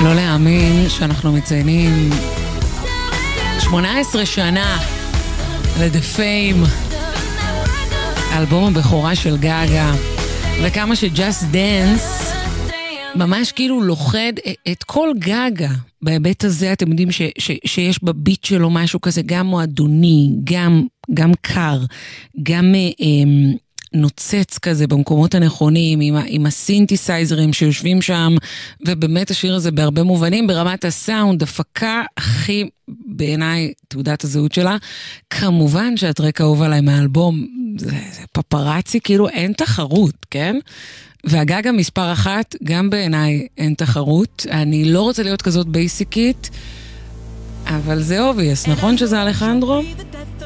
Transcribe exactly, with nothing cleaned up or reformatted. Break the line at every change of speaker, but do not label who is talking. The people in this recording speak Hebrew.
לא להאמין שאנחנו מציינים שמונה עשרה שנה ל-The Fame, אלבום הבכורה של גאגה, וכמה ש-Just Dance ממש כאילו לוחד את כל גאגה. בהיבט הזה אתם יודעים ש- ש- שיש בביט שלו משהו כזה גם מועדוני, גם, גם קר, גם אה, נוצץ כזה במקומות הנכונים, עם, עם הסינתסייזרים שיושבים שם, ובאמת השיר הזה בהרבה מובנים, ברמת הסאונד, הפקה הכי בעיניי תעודת הזהות שלה. כמובן שהטרק האהוב עליי מהאלבום, זה, זה פפרצי, כאילו אין תחרות, כן? והגאגה מספר אחת, גם בעיניי אין תחרות. אני לא רוצה להיות כזאת בייסיקית, אבל זה אובייס, נכון שזה אלחנדרו?